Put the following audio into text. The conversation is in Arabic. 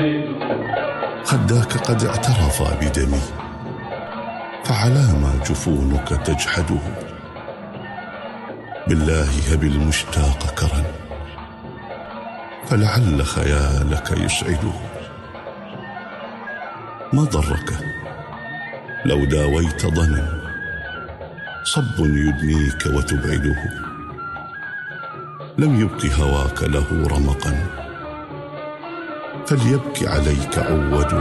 خداك قد اعترفا بدمي، فعلى ما جفونك تجحده؟ بالله هب المشتاق كرا، فلعل خيالك يسعده. ما ضرك لو داويت ضنا، صب يدنيك وتبعده. لم يبق هواك له رمقا، فليبك عليك عود.